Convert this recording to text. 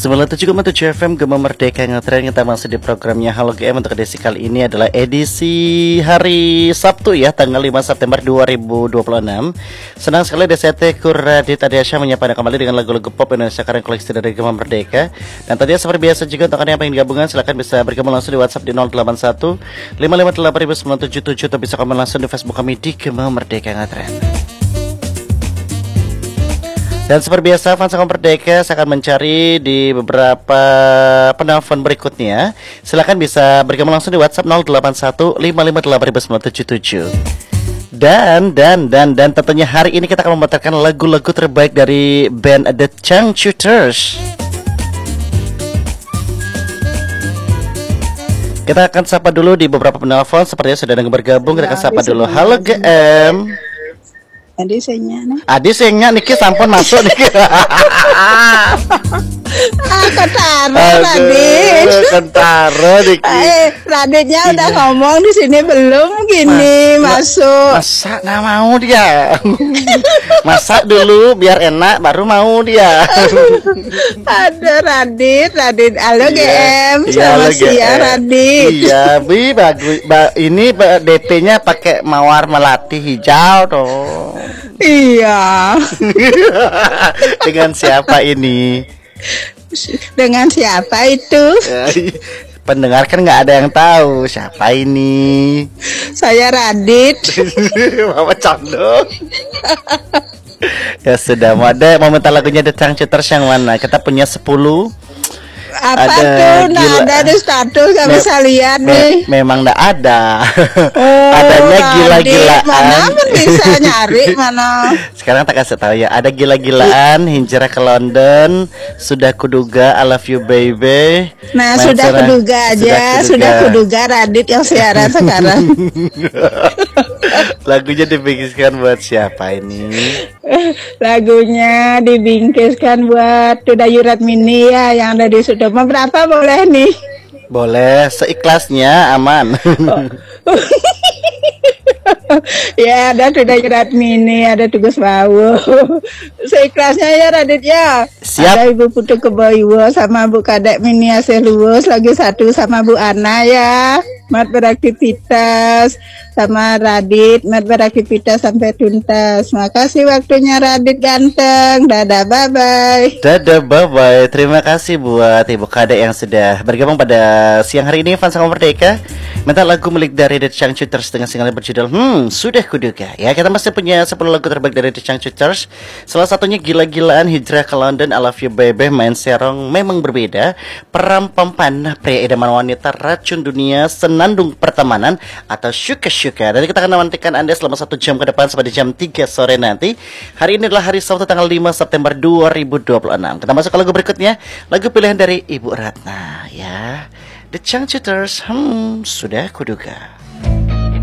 97,7 FM Gema Merdeka Ngetren. Kita masih di programnya Halo GM. Untuk edisi kali ini adalah edisi hari Sabtu ya, tanggal 5 September 2026. Senang sekali DCT Radit Adiasya menyapa Anda kembali dengan lagu-lagu pop Indonesia karya koleksi dari Gema Merdeka. Dan tadinya seperti biasa juga untuk Anda yang pengen gabungan, silahkan bisa bergabung langsung di WhatsApp di 081 558 atau bisa komen langsung di Facebook kami di Gema Merdeka Ngetren. Dan seperti biasa, fans Gema Merdeka saya akan mencari di beberapa penelpon berikutnya. Silakan bisa bergabung langsung di WhatsApp 081 558 Dan tentunya hari ini kita akan memutarkan lagu-lagu terbaik dari band The Changcuters. Kita akan sapa dulu di beberapa penelpon. Sepertinya sudah ada yang bergabung. Kita akan sapa dulu. Halo GM. Adi senya nih. Adi senya niki sampun masuk niki. Kentaro Radit. Kentaro niki. Raditnya udah ngomong di sini belum gini masuk. Masa nggak mau dia. Masak dulu biar enak baru mau dia. Ada Radit. Halo GM. Selamat siang Radit. Iya, Bi bagus. Ini DP-nya pakai mawar melati hijau tuh. Iya. Dengan siapa ini? Dengan siapa itu? Pendengar kan nggak ada yang tahu siapa ini. Saya Radit. Mama condong. Ya sudah, mau minta lagunya The Changcuters yang mana? Kita punya 10. Apa tuh? Nah, ada di status gak bisa lihat nih. Memang nggak ada. Oh, adanya gila-gilaan. Mana bisa nyari mana? Sekarang tak kasih tahu ya. Ada gila-gilaan, hijrah ke London, sudah kuduga, I love you baby. Nah, sudah kuduga aja, sudah kuduga Radit yang siaran sekarang. Lagunya dibingkiskan buat siapa ini? Lagunya dibingkiskan buat Tudayurat Mini ya, yang ada di Sudoma. Berapa boleh nih? Boleh, seikhlasnya aman. Ya, ada Tudayurat Mini, ada Tugas Bawu. Seikhlasnya ya Radit ya. Siap. Ada Ibu Putu Keboiwo sama Bu Kadek Mini Asih Luwus, lagi satu sama Bu Ana ya. Mat beraktivitas sama Radit, mat beraktivitas sampai tuntas. Makasih waktunya Radit ganteng. Dadah, bye-bye. Dadah, bye-bye. Terima kasih buat Ibu Kadek yang sudah bergabung pada siang hari ini. Fans Gema Merdeka minta lagu milik dari The Changcuters dengan single berjudul Sudah Kuduga. Ya, kita masih punya 10 lagu terbaik dari The Changcuters. Salah satunya Gila-Gilaan, Hijrah ke London, I Love You Baby, Main Serong, Memang Berbeda, Perampam Panah, Pria Idaman Wanita, Racun Dunia, Senandung Pertemanan, atau Syuka-Syuka. Dan kita akan menantikan Anda selama 1 jam ke depan sampai jam 3 sore nanti. Hari ini adalah hari Sabtu tanggal 5 September 2026. Kita masuk ke lagu berikutnya, lagu pilihan dari Ibu Ratna ya. The Changcuters, Sudah Kuduga.